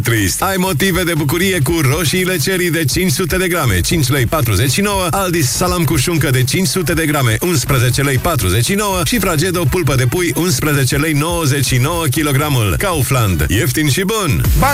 Trist. Ai motive de bucurie cu roșiile Cherry de 500 de grame, 5 lei 49, Aldis salam cu șuncă de 500 de grame, 11 lei 49 și Fragedo pulpă de pui, 11 lei 99 kg. Kaufland. Ieftin și bun!